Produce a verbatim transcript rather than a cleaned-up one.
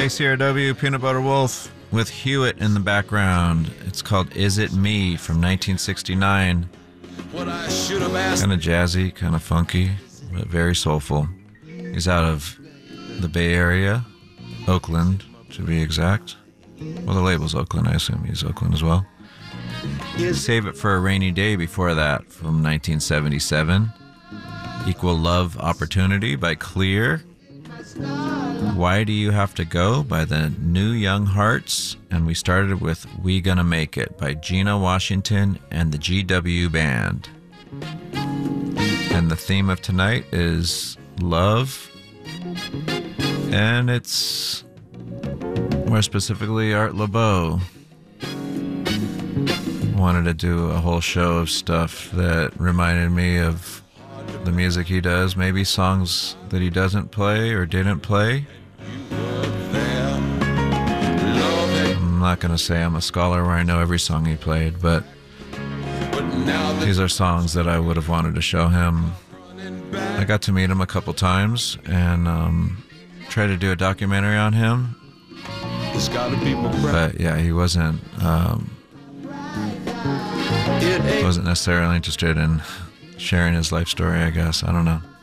K C R W, Peanut Butter Wolf with Hewitt in the background. It's called Is It Me from nineteen sixty-nine. Kind of jazzy, kind of funky, but very soulful. He's out of the Bay Area, Oakland to be exact. Well, the label's Oakland, I assume he's Oakland as well. Save It for a Rainy Day before that from nineteen seventy-seven. Equal Love Opportunity by Clear. Why Do You Have to Go by the New Young Hearts. And we started with We Gonna Make It by Gina Washington and the G W Band. And the theme of tonight is love. And it's more specifically Art Laboe. Wanted to do a whole show of stuff that reminded me of the music he does, maybe songs that he doesn't play or didn't play. I'm not going to say I'm a scholar where I know every song he played, but these are songs that I would have wanted to show him. I got to meet him a couple times and um, tried to do a documentary on him. But yeah, he wasn't um, wasn't necessarily interested in sharing his life story, I guess. I don't know.